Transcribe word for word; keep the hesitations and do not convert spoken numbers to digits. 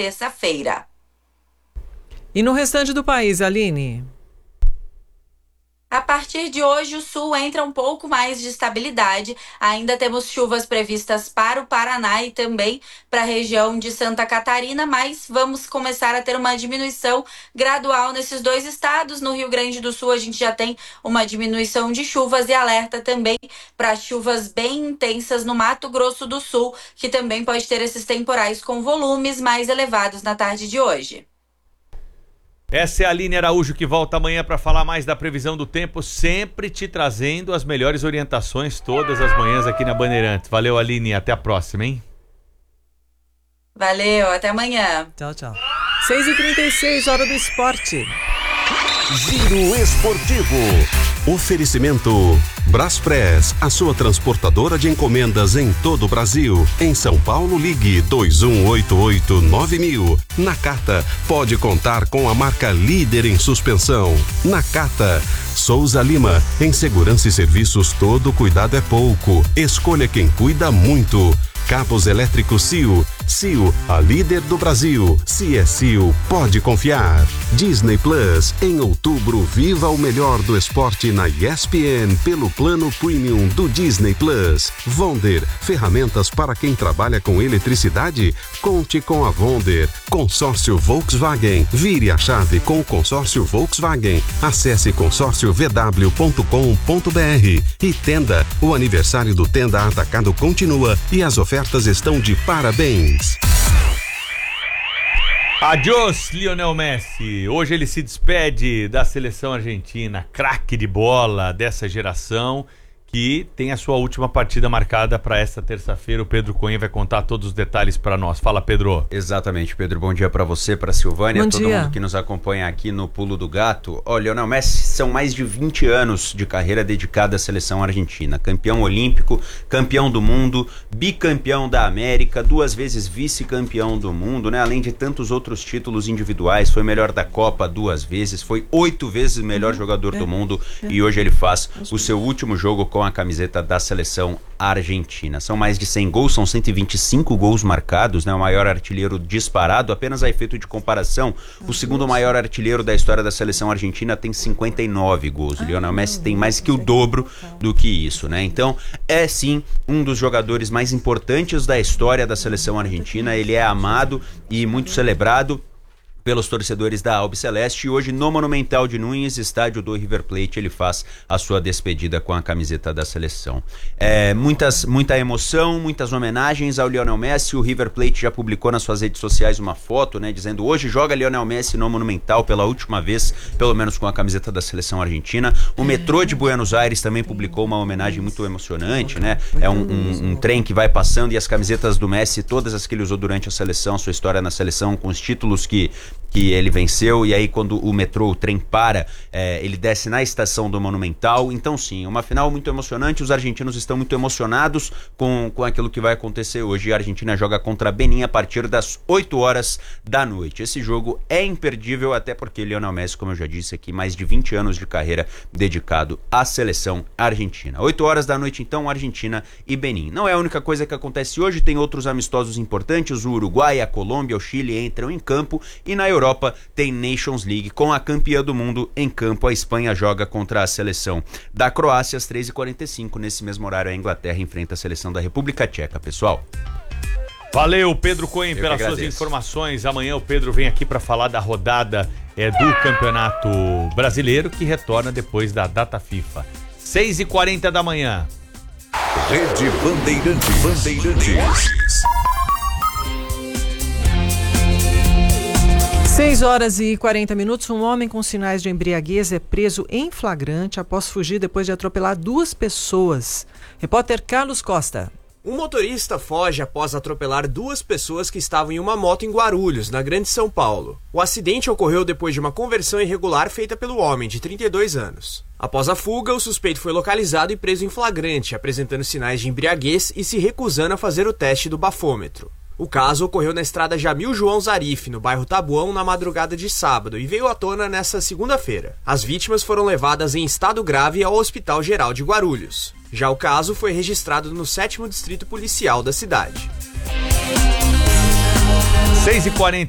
terça-feira. E no restante do país, Aline? A partir de hoje, o sul entra um pouco mais de estabilidade. Ainda temos chuvas previstas para o Paraná e também para a região de Santa Catarina, mas vamos começar a ter uma diminuição gradual nesses dois estados. No Rio Grande do Sul, a gente já tem uma diminuição de chuvas e alerta também para chuvas bem intensas no Mato Grosso do Sul, que também pode ter esses temporais com volumes mais elevados na tarde de hoje. Essa é a Aline Araújo, que volta amanhã para falar mais da previsão do tempo, sempre te trazendo as melhores orientações todas as manhãs aqui na Bandeirantes. Valeu, Aline, até a próxima, hein? Valeu, até amanhã. Tchau, tchau. seis e trinta e seis, hora do esporte. Giro Esportivo. Oferecimento Braspress, a sua transportadora de encomendas em todo o Brasil. Em São Paulo, ligue dois um oito oito nove mil. Nakata, pode contar com a marca líder em suspensão. Nakata. Souza Lima, em segurança e serviços todo cuidado é pouco. Escolha quem cuida muito. Cabos elétricos C I O. C I O, a líder do Brasil. Se é C I O, pode confiar. Disney Plus, em outubro, viva o melhor do esporte na E S P N pelo plano premium do Disney Plus. Vonder, ferramentas para quem trabalha com eletricidade? Conte com a Vonder. Consórcio Volkswagen, vire a chave com o consórcio Volkswagen. Acesse consórcio v w ponto com ponto b r. E Tenda, o aniversário do Tenda Atacado continua e as ofertas estão de parabéns. Adiós, Lionel Messi. Hoje ele se despede da seleção argentina, craque de bola dessa geração, que tem a sua última partida marcada para esta terça-feira. O Pedro Cunha vai contar todos os detalhes para nós. Fala, Pedro. Exatamente, Pedro. Bom dia para você, para Silvânia, Bom todo dia. mundo que nos acompanha aqui no Pulo do Gato. Olha, Lionel Messi, são mais de vinte anos de carreira dedicada à seleção argentina. Campeão olímpico, campeão do mundo, bicampeão da América, duas vezes vice-campeão do mundo, né? Além de tantos outros títulos individuais, foi melhor da Copa duas vezes, foi oito vezes o melhor jogador do mundo e hoje ele faz o seu último jogo com a camiseta da seleção argentina. São mais de cem gols, são cento e vinte e cinco gols marcados, né? O maior artilheiro disparado. Apenas a efeito de comparação, o segundo maior artilheiro da história da seleção argentina tem cinquenta e nove gols. O Lionel Messi tem mais que o dobro do que isso, né? Então, é sim um dos jogadores mais importantes da história da seleção argentina. Ele é amado e muito celebrado pelos torcedores da Albiceleste, e hoje no Monumental de Núñez, estádio do River Plate, ele faz a sua despedida com a camiseta da seleção. É, muitas, muita emoção, muitas homenagens ao Lionel Messi. O River Plate já publicou nas suas redes sociais uma foto, né, dizendo: hoje joga Lionel Messi no Monumental pela última vez, pelo menos com a camiseta da seleção argentina. O metrô de Buenos Aires também publicou uma homenagem muito emocionante, né? É um, um, um trem que vai passando e as camisetas do Messi, todas as que ele usou durante a seleção, sua história na seleção, com os títulos que que ele venceu, e aí quando o metrô, o trem para, é, ele desce na estação do Monumental. Então sim, uma final muito emocionante. Os argentinos estão muito emocionados com, com aquilo que vai acontecer hoje. A Argentina joga contra Benin a partir das oito horas da noite. Esse jogo é imperdível, até porque Lionel Messi, como eu já disse aqui, mais de vinte anos de carreira dedicado à seleção argentina. oito horas da noite então, Argentina e Benin. Não é a única coisa que acontece hoje, tem outros amistosos importantes. O Uruguai, a Colômbia, o Chile entram em campo, e na Europa Europa tem Nations League com a campeã do mundo em campo. A Espanha joga contra a seleção da Croácia às três e quarenta e cinco. Nesse mesmo horário, a Inglaterra enfrenta a seleção da República Tcheca, pessoal. Valeu, Pedro Cohen, pelas suas informações. Amanhã o Pedro vem aqui para falar da rodada é, do Campeonato Brasileiro, que retorna depois da data FIFA. seis e quarenta da manhã. Rede Bandeirantes. Bandeirantes. seis horas e quarenta minutos, um homem com sinais de embriaguez é preso em flagrante após fugir depois de atropelar duas pessoas. Repórter Carlos Costa. Um motorista foge após atropelar duas pessoas que estavam em uma moto em Guarulhos, na Grande São Paulo. O acidente ocorreu depois de uma conversão irregular feita pelo homem, de trinta e dois anos. Após a fuga, o suspeito foi localizado e preso em flagrante, apresentando sinais de embriaguez e se recusando a fazer o teste do bafômetro. O caso ocorreu na estrada Jamil João Zarif, no bairro Tabuão, na madrugada de sábado, e veio à tona nesta segunda-feira. As vítimas foram levadas em estado grave ao Hospital Geral de Guarulhos. Já o caso foi registrado no sétimo Distrito Policial da cidade. seis e quarenta